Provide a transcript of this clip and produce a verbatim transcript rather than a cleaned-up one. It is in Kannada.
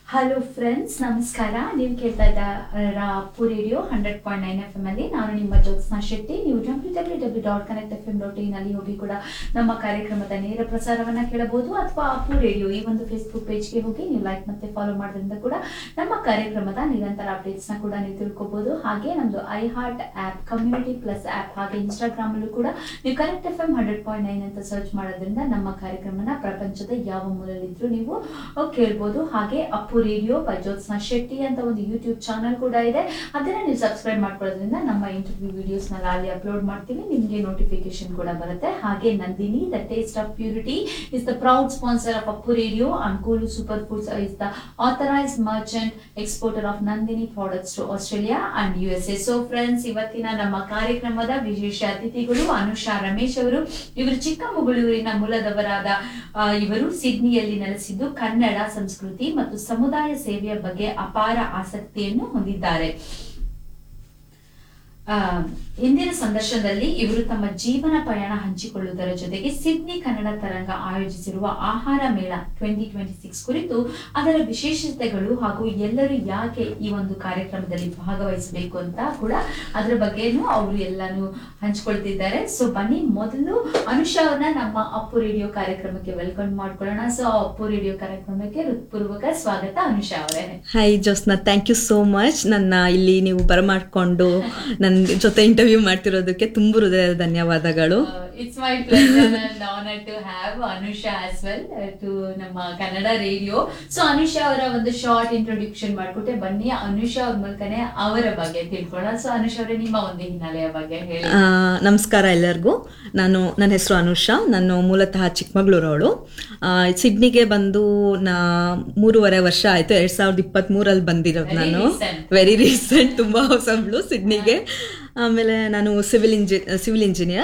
ಹಲೋ ಫ್ರೆಂಡ್ಸ್, ನಮಸ್ಕಾರ. ನೀವು ಕೇಳ್ತಾ ಇದ್ದ Appu radio hundred point nine F M ಅಲ್ಲಿ. ನಾನು ನಿಮ್ಮ ಜ್ಯೋತ್ಸ್ನಾ ಶೆಟ್ಟಿ. ನೀವು W W W dot connect F M dot in ಅಲ್ಲಿ ಹೋಗಿ ಕೂಡ ನಮ್ಮ ಕಾರ್ಯಕ್ರಮದ ನೇರ ಪ್ರಸಾರವನ್ನ ಕೇಳಬಹುದು. ಅಥವಾ ಅಪ್ಪು ರೇಡಿಯೋ ಈ ಒಂದು ಫೇಸ್ಬುಕ್ ಪೇಜ್ಗೆ ಹೋಗಿ ನೀವು ಲೈಕ್ ಮತ್ತೆ ಫಾಲೋ ಮಾಡೋದ್ರಿಂದ ಕೂಡ ನಮ್ಮ ಕಾರ್ಯಕ್ರಮದ ನಿರಂತರ ಅಪ್ಡೇಟ್ಸ್ ನ ಕೂಡ ನೀವು ತಿಳ್ಕೊಬಹುದು. ಹಾಗೆ ನಮ್ದು I heart app, community plus app, ಹಾಗೆ ಇನ್ಸ್ಟಾಗ್ರಾಮ್ ಅಲ್ಲೂ ಕೂಡ ನೀವು connect F M hundred point nine ಅಂತ ಸರ್ಚ್ ಮಾಡೋದ್ರಿಂದ ನಮ್ಮ ಕಾರ್ಯಕ್ರಮನ ಪ್ರಪಂಚದ ಯಾವ ಮೂಲಲ್ಲಿದ್ರು ನೀವು ಕೇಳ್ಬೋದು. ಹಾಗೆ ಅಪ್ಪು ರೇಡಿಯೋ ಬೈ ಜ್ಯೋತ್ಸ್ನಾ ಶೆಟ್ಟಿ ಅಂತ ಒಂದು ಯೂಟ್ಯೂಬ್ ಚಾನಲ್ ಕೂಡ ಇದೆ. ಅದನ್ನ ನೀವು ಸಬ್ಸ್ಕ್ರೈಬ್ ಮಾಡ್ಕೊಳ್ಳೋದ್ರಿಂದ ನಮ್ಮ ಇಂಟರ್ವ್ಯೂ ವಿಡಿಯೋಸ್ ನ ಅಲ್ಲಿ ಅಪ್ಲೋಡ್ ಮಾಡ್ತೀವಿ, ನಿಮ್ಗೆ ನೋಟಿಫಿಕೇಶನ್ ಕೂಡ ಬರುತ್ತೆ. ಹಾಗೆ Nandini the taste of purity is the proud sponsor of Appu radio. ಅನ್ಕೂಲು super foods is the authorised Merchant exporter of Nandini products to Australia and U S A. So friends, ಇವತ್ತಿನ ನಮ್ಮ ಕಾರ್ಯಕ್ರಮದ ವಿಶೇಷ ಅತಿಥಿಗಳು ಅನುಷಾ ರಮೇಶ್ ಅವರು. ಇವರು ಚಿಕ್ಕಮಗಳೂರಿನ ಮೂಲದವರಾದ ಇವರು ಸಿಡ್ನಿಯಲ್ಲಿ ನೆಲೆಸಿದ್ದು ಕನ್ನಡ ಸಂಸ್ಕೃತಿ ಮತ್ತು ಸಮುದಾಯ ಸೇವೆಯ ಬಗ್ಗೆ ಅಪಾರ ಆಸಕ್ತಿಯನ್ನು ಹೊಂದಿದ್ದಾರೆ. ಇಂದಿನ ಸಂದರ್ಶನದಲ್ಲಿ ಇವರು ತಮ್ಮ ಜೀವನ ಪಯಣ ಹಂಚಿಕೊಳ್ಳುವುದರ ಜೊತೆಗೆ ಸಿಡ್ನಿ ಕನ್ನಡ ತರಂಗ ಆಯೋಜಿಸಿರುವ ಆಹಾರ ಮೇಳ ಟ್ವೆಂಟಿ ಟ್ವೆಂಟಿ ಸಿಕ್ಸ್ ಕುರಿತು, ಅದರ ವಿಶೇಷತೆಗಳು ಹಾಗೂ ಎಲ್ಲರೂ ಯಾಕೆ ಈ ಒಂದು ಕಾರ್ಯಕ್ರಮದಲ್ಲಿ ಭಾಗವಹಿಸಬೇಕು ಅಂತ ಕೂಡ ಅದರ ಬಗ್ಗೆನೂ ಅವರು ಎಲ್ಲಾನು ಹಂಚಿಕೊಳ್ತಿದ್ದಾರೆ. ಸೊ ಬನ್ನಿ, ಮೊದಲು ಅನುಷಾ ಅವ್ರನ್ನ ನಮ್ಮ ಅಪ್ಪು ರೇಡಿಯೋ ಕಾರ್ಯಕ್ರಮಕ್ಕೆ ವೆಲ್ಕಮ್ ಮಾಡ್ಕೊಳ್ಳೋಣ. ಸೊ ಅಪ್ಪು ರೇಡಿಯೋ ಕಾರ್ಯಕ್ರಮಕ್ಕೆ ಹೃತ್ಪೂರ್ವಕ ಸ್ವಾಗತ ಅನುಷಾ ಅವರೇ. Hi Jyotsna, thank you so much. ನನ್ನ ಇಲ್ಲಿ ನೀವು ಬರಮಾಡ್ಕೊಂಡು ನನ್ನ ಜೊತೆ ಇಂಟರ್ವ್ಯೂ ಮಾಡ್ತಿರೋದಕ್ಕೆ ತುಂಬಾ ಹೃದಯದ ಧನ್ಯವಾದಗಳು. It's my pleasure and honour to have Anusha as well to ನಮ್ಮ ಕನ್ನಡ ರೇಡಿಯೋ. ಸೊ ಅನುಷಾ ಅವರ ಒಂದು ಶಾರ್ಟ್ ಇಂಟ್ರೊಡಕ್ಷನ್ ಮಾಡ್ಕೊಟ್ಟೆ. ಬನ್ನಿ ಅನುಷಾ ಅವ್ರ ಮೂಲಕನೇ ಅವರ ಬಗ್ಗೆ ತಿಳ್ಕೊಳ್ಳೋಣ. ಸೊ ಅನುಷಾ ಅವರೇ, ನಿಮ್ಮ ಒಂದು ಹಿನ್ನೆಲೆಯ ಬಗ್ಗೆ ಹೇಳಿ. ನಮಸ್ಕಾರ ಎಲ್ಲರಿಗೂ. ನಾನು ನನ್ನ ಹೆಸರು ಅನುಷಾ. ನಾನು ಮೂಲತಃ ಚಿಕ್ಕಮಗಳೂರವಳು. ಸಿಡ್ನಿಗೆ ಬಂದು ನಾ ಮೂರುವರೆ ವರ್ಷ ಆಯ್ತು. ಎರಡ್ ಸಾವಿರದ ಇಪ್ಪತ್ತ್ ಮೂರಲ್ಲಿ ಬಂದಿರೋದು ನಾನು. ವೆರಿ ರೀಸೆಂಟ್, ತುಂಬಾ ಹೊಸಬ್ಳು ಸಿಡ್ನಿಗೆ. ಆಮೇಲೆ ನಾನು ಸಿವಿಲ್ ಇಂಜಿ ಸಿವಿಲ್ ಇಂಜಿನಿಯರ್